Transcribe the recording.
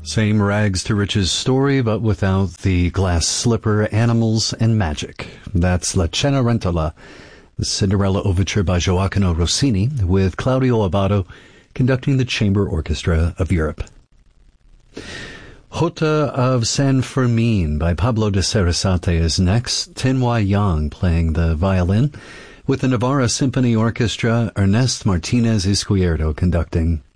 Same rags to riches story, but without the glass slipper, animals, and magic. That's La Cenerentola, the Cinderella Overture by Gioacchino Rossini, with Claudio Abbado conducting the Chamber Orchestra of Europe. Jota of San Fermin by Pablo de Sarasate is next. Tenhua Yang playing the violin, with the Navarra Symphony Orchestra, Ernest Martinez Izquierdo conducting.